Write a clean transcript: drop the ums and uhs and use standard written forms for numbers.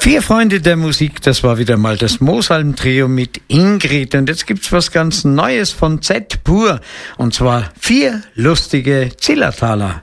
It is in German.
Vier Freunde der Musik, das war wieder mal das Mooshalm-Trio mit Ingrid. Und jetzt gibt's was ganz Neues von Z Pur. Und zwar 4 lustige Zillertaler.